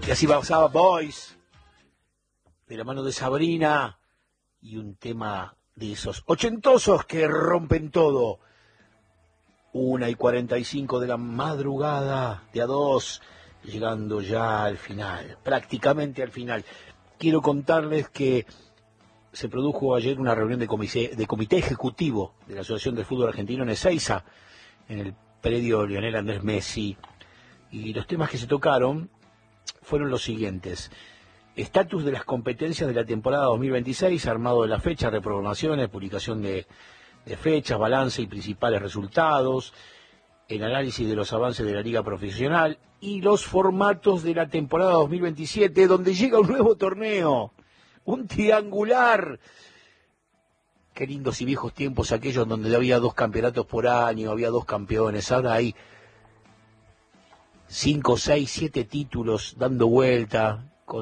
Y así pasaba Boys, de la mano de Sabrina, y un tema de esos ochentosos que rompen todo. 1:45 de la madrugada de A2, llegando ya al final, prácticamente al final. Quiero contarles que se produjo ayer una reunión de comité ejecutivo de la Asociación de Fútbol Argentino en Ezeiza, en el predio Lionel Andrés Messi, y los temas que se tocaron fueron los siguientes: estatus de las competencias de la temporada 2026, armado de la fecha, reprogramaciones, publicación de fechas, balance y principales resultados, el análisis de los avances de la liga profesional y los formatos de la temporada 2027, donde llega un nuevo torneo, un triangular. Qué lindos y viejos tiempos aquellos donde había 2 campeonatos por año, había 2 campeones. Ahora hay 5, 6, 7 títulos dando vuelta.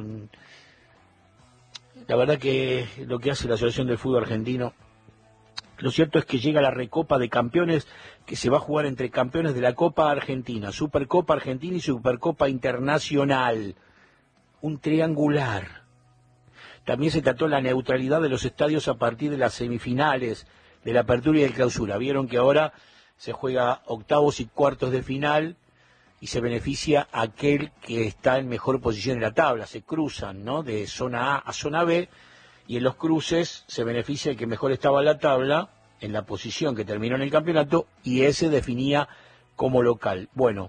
La verdad que lo que hace la Asociación del Fútbol Argentino, lo cierto es que llega la Recopa de Campeones, que se va a jugar entre campeones de la Copa Argentina, Supercopa Argentina y Supercopa Internacional. Un triangular. También se trató la neutralidad de los estadios a partir de las semifinales de la apertura y de clausura. Vieron que ahora se juega octavos y cuartos de final y se beneficia a aquel que está en mejor posición en la tabla. Se cruzan, ¿no?, de zona A a zona B, y en los cruces se beneficia el que mejor estaba en la tabla, en la posición que terminó en el campeonato, y ese definía como local. Bueno,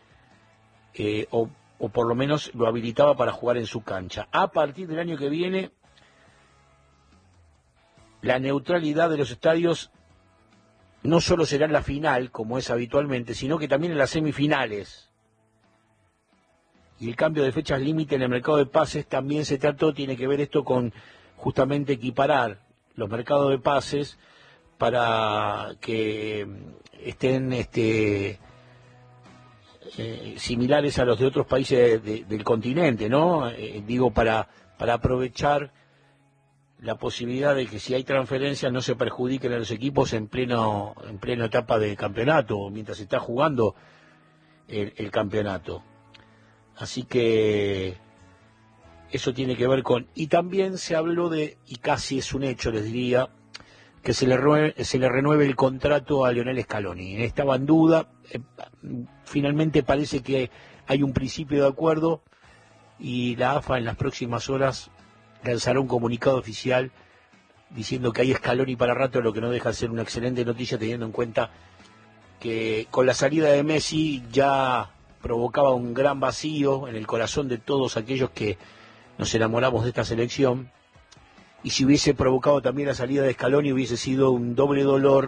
o por lo menos lo habilitaba para jugar en su cancha. A partir del año que viene, la neutralidad de los estadios no solo será en la final, como es habitualmente, sino que también en las semifinales. Y el cambio de fechas límite en el mercado de pases también se trató, tiene que ver esto con justamente equiparar los mercados de pases para que estén similares a los de otros países del continente, ¿no? Digo, para aprovechar la posibilidad de que si hay transferencias no se perjudiquen a los equipos en plena etapa de campeonato, mientras se está jugando el campeonato. Así que eso tiene que ver con... Y también se habló de, y casi es un hecho, les diría, que se le renueve el contrato a Lionel Scaloni. Estaba en duda, finalmente parece que hay un principio de acuerdo y la AFA en las próximas horas lanzará un comunicado oficial diciendo que hay Scaloni para rato, lo que no deja de ser una excelente noticia teniendo en cuenta que con la salida de Messi ya provocaba un gran vacío en el corazón de todos aquellos que nos enamoramos de esta selección, y si hubiese provocado también la salida de Scaloni hubiese sido un doble dolor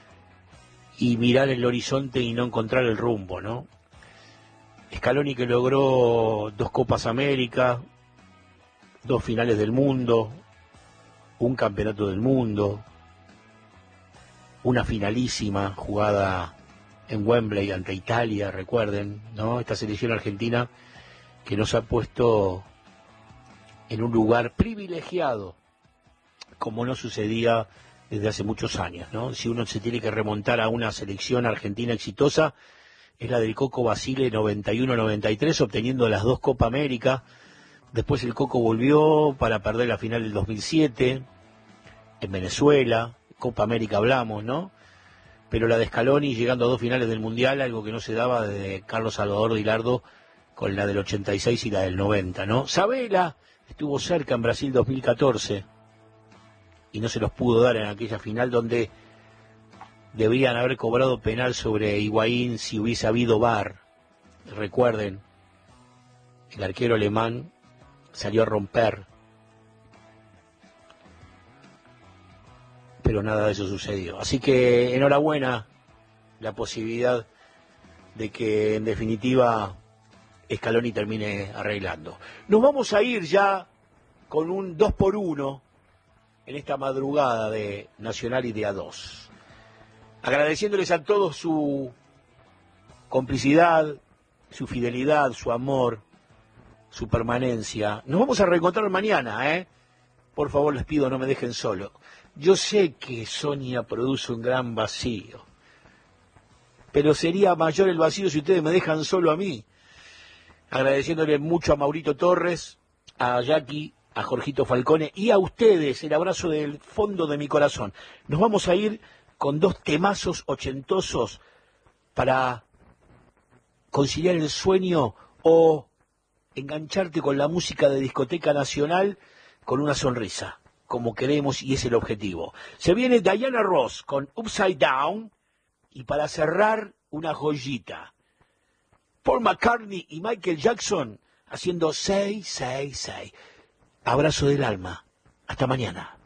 y mirar el horizonte y no encontrar el rumbo, ¿no? Scaloni, que logró 2 Copas América, 2 finales del mundo, un campeonato del mundo, una finalísima jugada en Wembley ante Italia, recuerden, ¿no? Esta selección argentina que nos ha puesto en un lugar privilegiado, como no sucedía desde hace muchos años, ¿no? Si uno se tiene que remontar a una selección argentina exitosa, es la del Coco Basile 91-93, obteniendo las 2 Copa América. Después el Coco volvió para perder la final del 2007 en Venezuela. Copa América hablamos, ¿no? Pero la de Scaloni llegando a 2 finales del Mundial, algo que no se daba desde Carlos Salvador Dilardo con la del 86 y la del 90, ¿no? Sabela estuvo cerca en Brasil 2014 y no se los pudo dar en aquella final donde deberían haber cobrado penal sobre Higuaín si hubiese habido VAR. Recuerden, el arquero alemán salió a romper, pero nada de eso sucedió. Así que enhorabuena la posibilidad de que en definitiva Scaloni termine arreglando. Nos vamos a ir ya con un 2-1 en esta madrugada de Nacional y de A2. Agradeciéndoles a todos su complicidad, su fidelidad, su amor, su permanencia. Nos vamos a reencontrar mañana, ¿eh? Por favor, les pido, no me dejen solo. Yo sé que Sonia produce un gran vacío, pero sería mayor el vacío si ustedes me dejan solo a mí. agradeciéndole mucho a Maurito Torres, a Jackie, a Jorgito Falcone y a ustedes, el abrazo del fondo de mi corazón. Nos vamos a ir con 2 temazos ochentosos para conciliar el sueño o engancharte con la música de Discoteca Nacional con una sonrisa, como queremos y es el objetivo. Se viene Diana Ross con Upside Down y para cerrar una joyita. Paul McCartney y Michael Jackson haciendo 666. Abrazo del alma. Hasta mañana.